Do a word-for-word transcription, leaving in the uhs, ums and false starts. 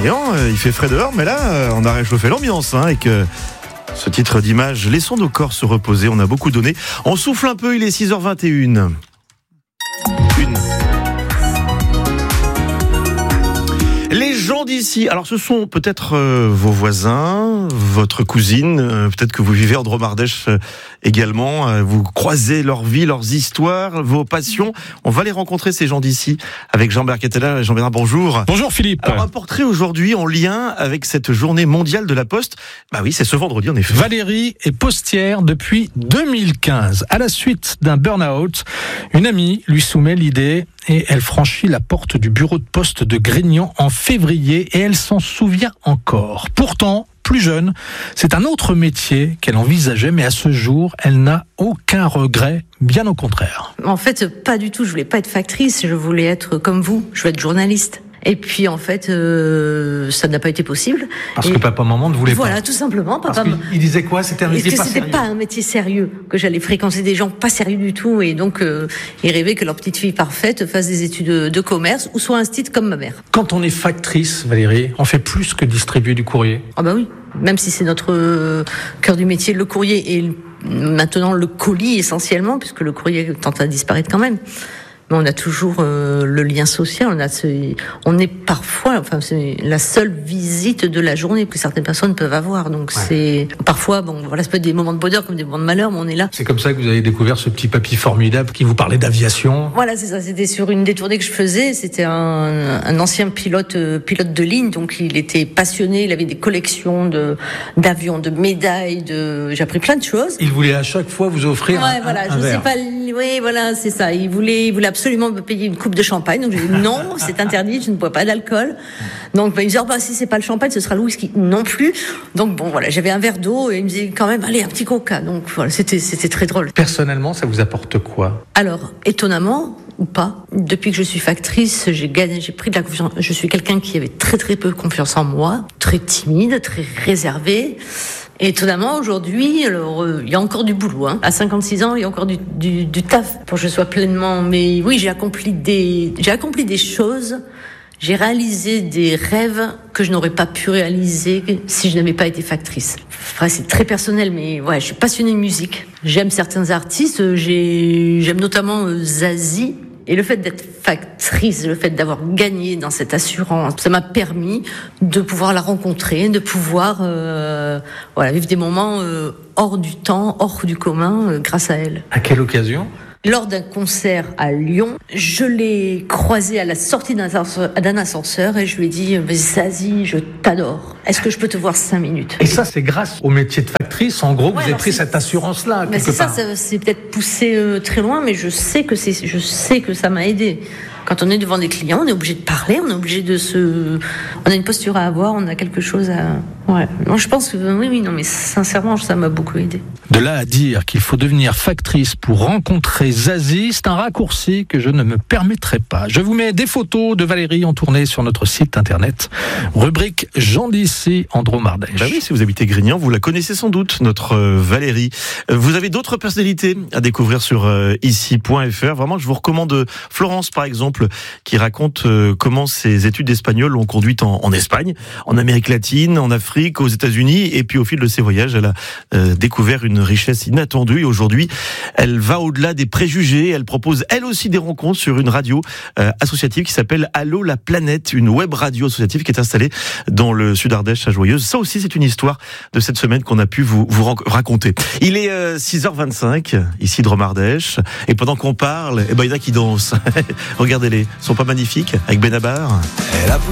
Orléans, il fait frais dehors, mais là, on a réchauffé l'ambiance, hein, avec euh, ce titre d'image. Laissons nos corps se reposer, on a beaucoup donné. On souffle un peu, il est six heures vingt et une. Une. Les gens d'ici, alors ce sont peut-être euh, vos voisins, votre cousine, euh, peut-être que vous vivez en Dromardèche euh, également, euh, vous croisez leur vie, leurs histoires, vos passions. On va les rencontrer, ces gens d'ici, avec Jean-Bernard qui était là. Jean-Bernard, bonjour. Bonjour Philippe. Alors un portrait aujourd'hui en lien avec cette journée mondiale de la Poste. Bah oui, c'est ce vendredi en effet. Valérie est postière depuis deux mille quinze. À la suite d'un burn-out, une amie lui soumet l'idée et elle franchit la porte du bureau de poste de Grignan en février et elle s'en souvient encore. Pourtant, plus jeune, c'est un autre métier qu'elle envisageait, mais à ce jour, elle n'a aucun regret, bien au contraire. En fait, pas du tout, je voulais pas être factrice, je voulais être comme vous, je voulais être journaliste. Et puis en fait, euh, ça n'a pas été possible. Parce et que papa maman ne voulait voilà, pas. Voilà, tout simplement. Papa. Parce qu'il disait quoi? C'était un métier que pas c'était sérieux. pas un métier sérieux, que j'allais fréquenter des gens pas sérieux du tout, et donc euh, ils rêvaient que leur petite fille parfaite fasse des études de, de commerce ou soit instite comme ma mère. Quand on est factrice, Valérie, on fait plus que distribuer du courrier. Ah bah oui, même si c'est notre euh, cœur du métier, le courrier et maintenant le colis essentiellement, puisque le courrier tente à disparaître quand même. Mais on a toujours euh, le lien social. On a, ce, on est parfois, enfin, c'est la seule visite de la journée que certaines personnes peuvent avoir. Donc ouais. c'est parfois, bon, voilà, ça peut être des moments de bonheur comme des moments de malheur, mais on est là. C'est comme ça que vous avez découvert ce petit papy formidable qui vous parlait d'aviation. Voilà, c'est ça. C'était sur une des tournées que je faisais. C'était un, un ancien pilote, euh, pilote de ligne, donc il était passionné. Il avait des collections de d'avions, de médailles. De, j'ai appris plein de choses. Il voulait à chaque fois vous offrir ouais, un, voilà, un, je un sais verre. pas. Oui, voilà, c'est ça. Il voulait, il voulait absolument me payer une coupe de champagne. Donc, j'ai dit non, c'est interdit, je ne bois pas d'alcool. Donc, bah, il me disait, oh, bah, si c'est pas le champagne, ce sera le whisky. Non plus. Donc, bon, voilà, j'avais un verre d'eau et il me disait quand même, allez, un petit coca. Donc, voilà, c'était, c'était très drôle. Personnellement, ça vous apporte quoi? Alors, étonnamment, ou pas, depuis que je suis factrice, j'ai gagné, j'ai pris de la confiance. Je suis quelqu'un qui avait très, très peu confiance en moi, très timide, très réservé. Et étonnamment, aujourd'hui, alors, il euh, y a encore du boulot, hein. À cinquante-six ans, il y a encore du, du, du taf pour que je sois pleinement, mais oui, j'ai accompli des, j'ai accompli des choses, j'ai réalisé des rêves que je n'aurais pas pu réaliser si je n'avais pas été factrice. Enfin, c'est très personnel, mais ouais, je suis passionnée de musique. J'aime certains artistes, j'ai, j'aime notamment euh, Zazie. Et le fait d'être factrice, le fait d'avoir gagné dans cette assurance, ça m'a permis de pouvoir la rencontrer, de pouvoir euh, voilà, vivre des moments euh, hors du temps, hors du commun, euh, grâce à elle. À quelle occasion ? Lors d'un concert à Lyon, je l'ai croisée à la sortie d'un ascenseur, d'un ascenseur et je lui ai dit « Zazie, je t'adore. Est-ce que je peux te voir cinq minutes ?» Et ça, c'est grâce au métier de factrice. En gros, ouais, vous avez pris cette assurance-là, mais quelque c'est part. Ça, ça, c'est peut-être poussé euh, très loin, mais je sais que c'est, je sais que ça m'a aidé. Quand on est devant des clients, on est obligé de parler, on est obligé de se... On a une posture à avoir, on a quelque chose à... Ouais. Non, je pense que... Oui, oui, non, mais sincèrement, ça m'a beaucoup aidé. De là à dire qu'il faut devenir factrice pour rencontrer Zazie, c'est un raccourci que je ne me permettrai pas. Je vous mets des photos de Valérie en tournée sur notre site internet. Rubrique Gens d'ici en Dromardèche. Bah oui, si vous habitez Grignan, vous la connaissez sans doute, notre euh, Valérie. Euh, vous avez d'autres personnalités à découvrir sur euh, ici point f r. Vraiment, je vous recommande Florence, par exemple, qui raconte euh, comment ses études d'espagnol l'ont conduite en, en Espagne, en Amérique latine, en Afrique, aux États-Unis, et puis au fil de ses voyages, elle a euh, découvert une richesse inattendue, et aujourd'hui, elle va au-delà des préjugés, elle propose elle aussi des rencontres sur une radio euh, associative qui s'appelle Allô la planète, une web radio associative qui est installée dans le Sud-Ardèche à Joyeuse. Ça aussi, c'est une histoire de cette semaine qu'on a pu vous, vous raconter. Il est euh, six heures vingt-cinq, ici Dromardèche, et pendant qu'on parle, eh ben, il y en a qui dansent. Regardez-les, ils sont pas magnifiques, avec Benabar.